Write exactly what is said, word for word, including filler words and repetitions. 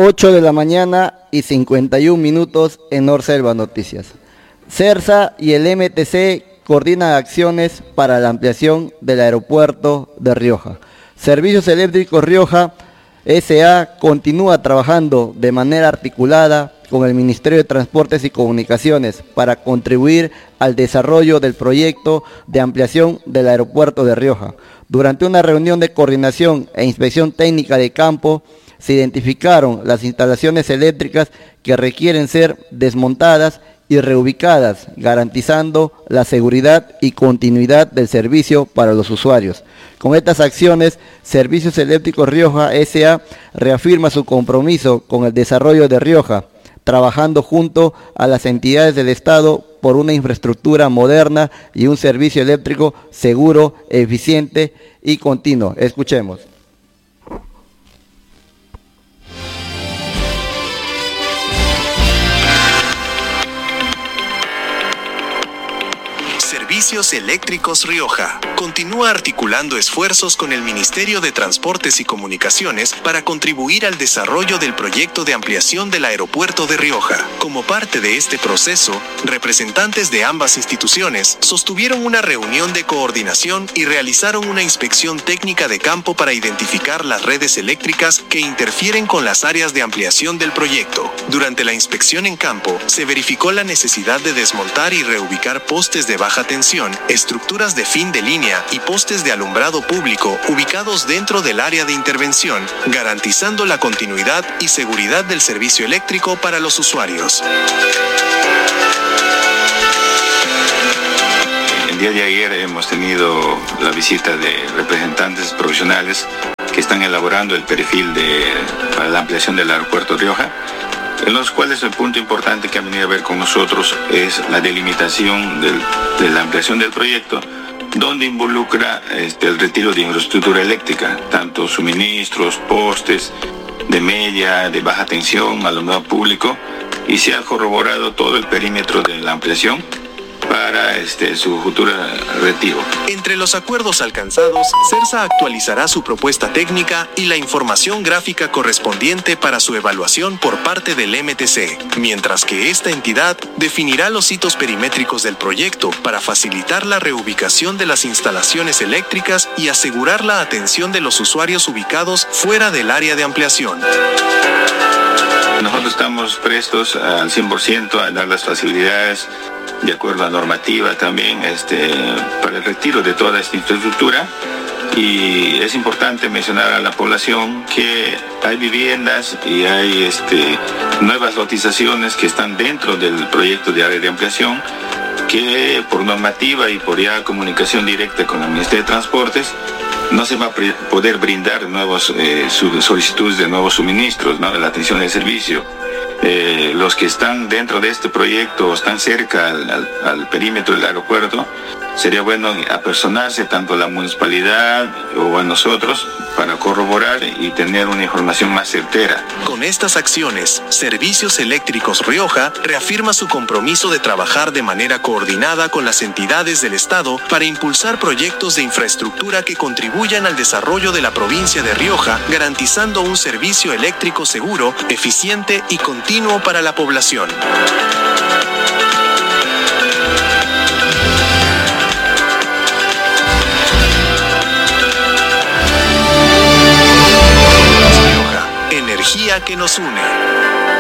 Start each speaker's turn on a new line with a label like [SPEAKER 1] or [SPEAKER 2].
[SPEAKER 1] ocho de la mañana y cincuenta y un minutos en Norselva Noticias. CERSA y el M T C coordinan acciones para la ampliación del aeropuerto de Rioja. Servicios Eléctricos Rioja S A continúa trabajando de manera articulada con el Ministerio de Transportes y Comunicaciones para contribuir al desarrollo del proyecto de ampliación del aeropuerto de Rioja. Durante una reunión de coordinación e inspección técnica de campo, se identificaron las instalaciones eléctricas que requieren ser desmontadas y reubicadas, garantizando la seguridad y continuidad del servicio para los usuarios. Con estas acciones, Servicios Eléctricos Rioja S A reafirma su compromiso con el desarrollo de Rioja, trabajando junto a las entidades del Estado por una infraestructura moderna y un servicio eléctrico seguro, eficiente y continuo. Escuchemos.
[SPEAKER 2] Servicios Eléctricos Rioja continúa articulando esfuerzos con el Ministerio de Transportes y Comunicaciones para contribuir al desarrollo del proyecto de ampliación del aeropuerto de Rioja. Como parte de este proceso, representantes de ambas instituciones sostuvieron una reunión de coordinación y realizaron una inspección técnica de campo para identificar las redes eléctricas que interfieren con las áreas de ampliación del proyecto. Durante la inspección en campo, se verificó la necesidad de desmontar y reubicar postes de baja tensión, estructuras de fin de línea y postes de alumbrado público ubicados dentro del área de intervención, garantizando la continuidad y seguridad del servicio eléctrico para los usuarios.
[SPEAKER 3] El día de ayer hemos tenido la visita de representantes profesionales que están elaborando el perfil de, para la ampliación del aeropuerto Rioja, en los cuales el punto importante que ha venido a ver con nosotros es la delimitación del, de la ampliación del proyecto, donde involucra este, el retiro de infraestructura eléctrica, tanto suministros, postes de media, de baja tensión, alumbrado público, y se ha corroborado todo el perímetro de la ampliación para este, su futuro retiro.
[SPEAKER 2] Entre los acuerdos alcanzados, CERSA actualizará su propuesta técnica y la información gráfica correspondiente para su evaluación por parte del M T C, mientras que esta entidad definirá los hitos perimétricos del proyecto para facilitar la reubicación de las instalaciones eléctricas y asegurar la atención de los usuarios ubicados fuera del área de ampliación.
[SPEAKER 3] Nosotros estamos prestos al cien por ciento a dar las facilidades de acuerdo a normativa también este, para el retiro de toda esta infraestructura, y es importante mencionar a la población que hay viviendas y hay este, nuevas lotizaciones que están dentro del proyecto de área de ampliación, que por normativa y por ya comunicación directa con el Ministerio de Transportes no se va a poder brindar nuevos eh, solicitudes de nuevos suministros, ¿no?, de la atención del servicio. Eh, los que están dentro de este proyecto o están cerca al, al, al perímetro del aeropuerto, sería bueno apersonarse tanto a la municipalidad o a nosotros para corroborar y tener una información más certera.
[SPEAKER 2] Con estas acciones, Servicios Eléctricos Rioja reafirma su compromiso de trabajar de manera coordinada con las entidades del Estado para impulsar proyectos de infraestructura que contribuyan al desarrollo de la provincia de Rioja, garantizando un servicio eléctrico seguro, eficiente y continuo para la población. Energía que nos une.